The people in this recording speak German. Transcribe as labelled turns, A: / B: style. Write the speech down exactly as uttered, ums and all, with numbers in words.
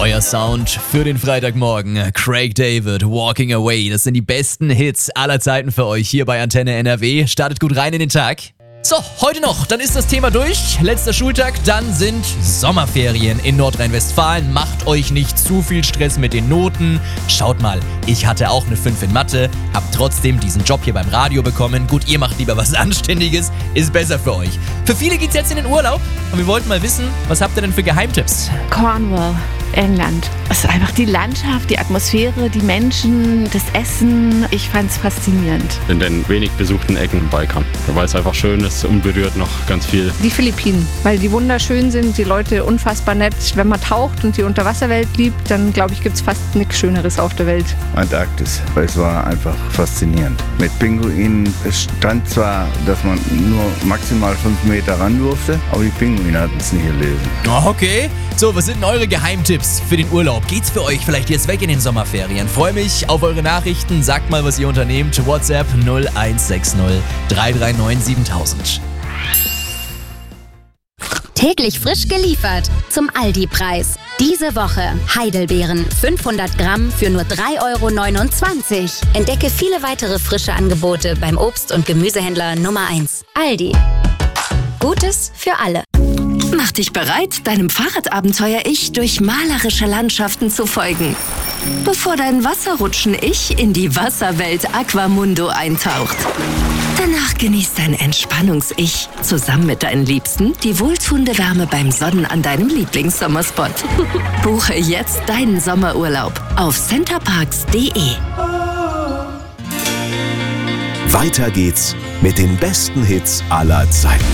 A: Euer Sound für den Freitagmorgen. Craig David, Walking Away. Das sind die besten Hits aller Zeiten für euch hier bei Antenne N R W. Startet gut rein in den Tag. So, heute noch, dann ist das Thema durch. Letzter Schultag, dann sind Sommerferien in Nordrhein-Westfalen. Macht euch nicht zu viel Stress mit den Noten. Schaut mal, ich hatte auch eine fünf in Mathe, hab trotzdem diesen Job hier beim Radio bekommen. Gut, ihr macht lieber was Anständiges, ist besser für euch. Für viele geht's jetzt in den Urlaub und wir wollten mal wissen, was habt ihr denn für Geheimtipps?
B: Cornwall, England. Es ist einfach die Landschaft, die Atmosphäre, die Menschen, das Essen. Ich fand's faszinierend.
C: In den wenig besuchten Ecken im Balkan, weil es einfach schön ist, unberührt noch ganz viel.
D: Die Philippinen, weil die wunderschön sind, die Leute unfassbar nett. Wenn man taucht und die Unterwasserwelt liebt, dann glaube ich, gibt es fast nichts Schöneres auf der Welt.
E: Antarktis, weil es war einfach faszinierend. Mit Pinguinen, es stand zwar, dass man nur maximal fünf Meter ran durfte, aber die Pinguine hatten es nicht gelesen.
A: Okay, so, was sind denn eure Geheimtipps für den Urlaub? Geht's für euch vielleicht jetzt weg in den Sommerferien? Freue mich auf eure Nachrichten. Sagt mal, was ihr unternehmt. WhatsApp null eins sechs null drei drei neun siebentausend.
F: Täglich frisch geliefert zum Aldi-Preis. Diese Woche Heidelbeeren fünfhundert Gramm für nur drei Euro neunundzwanzig. Entdecke viele weitere frische Angebote beim Obst- und Gemüsehändler Nummer eins. Aldi. Gutes für alle.
G: Mach dich bereit, deinem Fahrradabenteuer-Ich durch malerische Landschaften zu folgen. Bevor dein Wasserrutschen-Ich in die Wasserwelt Aquamundo eintaucht. Danach genießt dein Entspannungs-Ich zusammen mit deinen Liebsten die wohltuende Wärme beim Sonnen an deinem Lieblingssommerspot. Buche jetzt deinen Sommerurlaub auf centerparks punkt de.
H: Weiter geht's mit den besten Hits aller Zeiten.